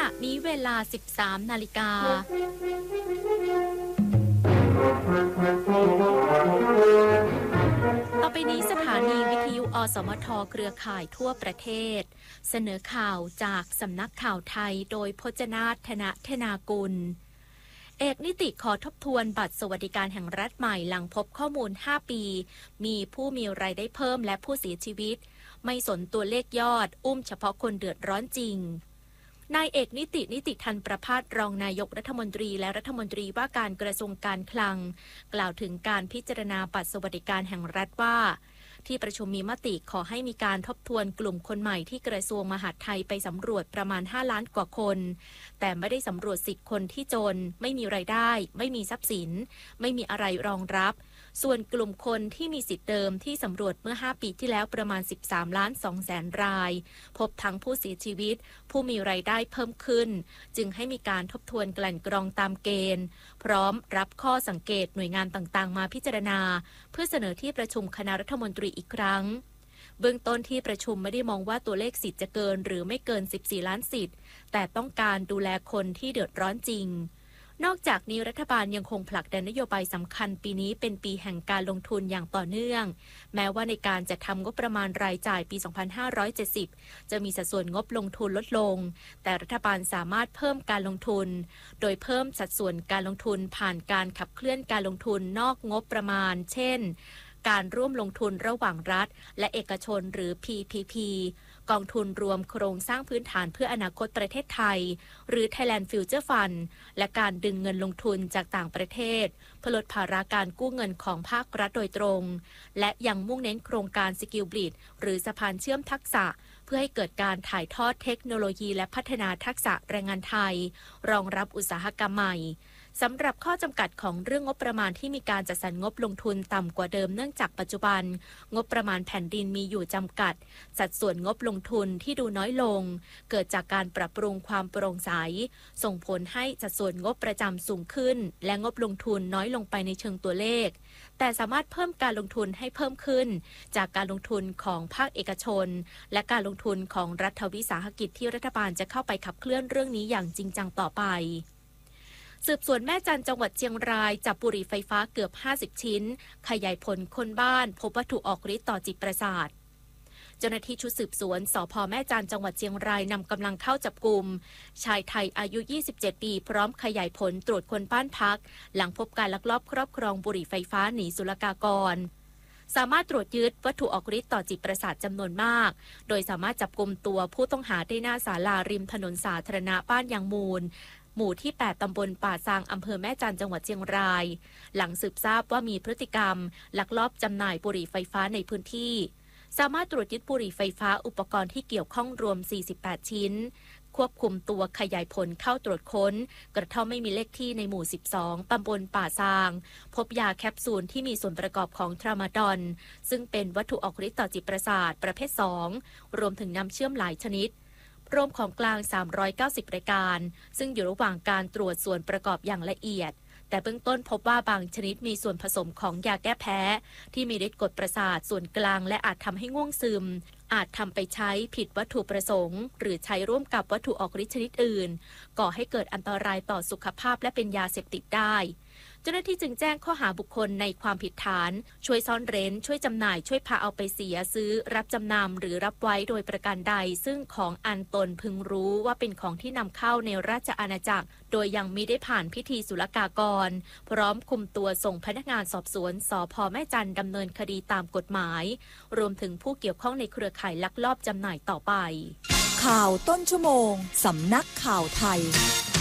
ะนี้เวลา 13 นาฬิกาต่อไปนี้สถานีวิทยุอสมทเครือข่ายทั่วประเทศเสนอข่าวจากสำนักข่าวไทยโดยพจนาถ ธนธนากุลเอกนิติขอทบทวนบัตรสวัสดิการแห่งรัฐใหม่หลังพบข้อมูล 5 ปีมีผู้มีรายได้เพิ่มและผู้เสียชีวิตไม่สนตัวเลขยอดอุ้มเฉพาะคนเดือดร้อนจริงนายเอกนิติทันประภาสรองนายกรัฐมนตรีและรัฐมนตรีว่าการกระทรวงการคลังกล่าวถึงการพิจารณาบัตรสวัสดิการแห่งรัฐว่าที่ประชุมมีมติขอให้มีการทบทวนกลุ่มคนใหม่ที่กระทรวงมหาดไทยไปสำรวจประมาณ5 ล้านกว่าคนแต่ไม่ได้สำรวจสิทธิคนที่จนไม่มีรายได้ไม่มีทรัพย์สินไม่มีอะไรรองรับส่วนกลุ่มคนที่มีสิทธิเดิมที่สำรวจเมื่อ5 ปีที่แล้วประมาณ13.2 ล้านรายพบทั้งผู้เสียชีวิตผู้มีรายได้เพิ่มขึ้นจึงให้มีการทบทวนกลั่นกรองตามเกณฑ์พร้อมรับข้อสังเกตหน่วยงานต่างๆมาพิจารณาเพื่อเสนอที่ประชุมคณะรัฐมนตรีอีกครั้งเบื้องต้นที่ประชุมไม่ได้มองว่าตัวเลขสิทธิ์จะเกินหรือไม่เกิน14 ล้านสิทธิ์แต่ต้องการดูแลคนที่เดือดร้อนจริงนอกจากนี้รัฐบาลยังคงผลักดันนโยบายสำคัญปีนี้เป็นปีแห่งการลงทุนอย่างต่อเนื่องแม้ว่าในการจัดทำงบประมาณรายจ่ายปี 2570 จะมีสัดส่วนงบลงทุนลดลงแต่รัฐบาลสามารถเพิ่มการลงทุนโดยเพิ่มสัดส่วนการลงทุนผ่านการขับเคลื่อนการลงทุนนอกงบประมาณเช่นการร่วมลงทุนระหว่างรัฐและเอกชนหรือ PPP กองทุนรวมโครงสร้างพื้นฐานเพื่ออนาคตประเทศไทยหรือ Thailand Future Fund และการดึงเงินลงทุนจากต่างประเทศเพื่อลดภาระการกู้เงินของภาครัฐโดยตรงและยังมุ่งเน้นโครงการ Skill Bridge หรือสะพานเชื่อมทักษะเพื่อให้เกิดการถ่ายทอดเทคโนโลยีและพัฒนาทักษะแรงงานไทยรองรับอุตสาหกรรมใหม่สำหรับข้อจำกัดของเรื่องงบประมาณที่มีการจัดสรรงบลงทุนต่ำกว่าเดิมเนื่องจากปัจจุบันงบประมาณแผ่นดินมีอยู่จำกัดสัดส่วนงบลงทุนที่ดูน้อยลงเกิดจากการปรับปรุงความโปร่งใสส่งผลให้สัดส่วนงบประจำสูงขึ้นและงบลงทุนน้อยลงไปในเชิงตัวเลขแต่สามารถเพิ่มการลงทุนให้เพิ่มขึ้นจากการลงทุนของภาคเอกชนและการลงทุนของรัฐวิสาหกิจที่รัฐบาลจะเข้าไปขับเคลื่อนเรื่องนี้อย่างจริงจังต่อไปสืบสวนแม่จันทร์จังหวัดเชียงรายจับบุหรี่ไฟฟ้าเกือบ50 ชิ้นขยายผลคนบ้านพบวัตถุออกฤทธิ์ต่อจิตประสาทเจ้าหน้าที่ชุดสืบสวนสภ.แม่จันทร์จังหวัดเชียงรายนำกำลังเข้าจับกุมชายไทยอายุ27 ปีพร้อมขยายผลตรวจคนบ้านพักหลังพบการลักลอบครอบครองบุหรี่ไฟฟ้าหนีศุลกากรสามารถตรวจยึดวัตถุออกฤทธิ์ต่อจิตประสาทจำนวนมากโดยสามารถจับกุมตัวผู้ต้องหาได้หน้าศาลาริมถนนสาธารณะบ้านยางมูลหมู่ที่ 8 ตำบลป่าซางอำเภอแม่จันทร์จังหวัดเชียงรายหลังสืบทราบว่ามีพฤติกรรมลักลอบจำหน่ายบุหรี่ไฟฟ้าในพื้นที่สามารถตรวจยึดบุหรี่ไฟฟ้าอุปกรณ์ที่เกี่ยวข้องรวม48 ชิ้นควบคุมตัวขยายผลเข้าตรวจค้นกระท่อมไม่มีเลขที่ในหมู่12ตำบลป่าซางพบยาแคปซูลที่มีส่วนประกอบของทรามาดอนซึ่งเป็นวัตถุออกฤทธิ์ต่อจิตประสาทประเภท2รวมถึงน้ำเชื่อมหลายชนิดรวมของกลาง390 รายการซึ่งอยู่ระหว่างการตรวจส่วนประกอบอย่างละเอียดแต่เบื้องต้นพบว่าบางชนิดมีส่วนผสมของยาแก้แพ้ที่มีฤทธิ์กดประสาทส่วนกลางและอาจทำให้ง่วงซึมอาจทำไปใช้ผิดวัตถุประสงค์หรือใช้ร่วมกับวัตถุออกฤทธิ์ชนิดอื่นก่อให้เกิดอันตรายต่อสุขภาพและเป็นยาเสพติดได้เจ้าหน้าที่จึงแจ้งข้อหาบุคคลในความผิดฐานช่วยซ่อนเร้นช่วยจำหน่ายช่วยพาเอาไปเสียซื้อรับจำนำหรือรับไว้โดยประการใดซึ่งของอันตนพึงรู้ว่าเป็นของที่นำเข้าในราชอาณาจักรโดยยังมิได้ผ่านพิธีศุลกากรพร้อมคุมตัวส่งพนักงานสอบสวนสภ.แม่จันทร์ดำเนินคดีตามกฎหมายรวมถึงผู้เกี่ยวข้องในเครือข่ายลักลอบจำหน่ายต่อไปข่าวต้นชั่วโมงสำนักข่าวไทย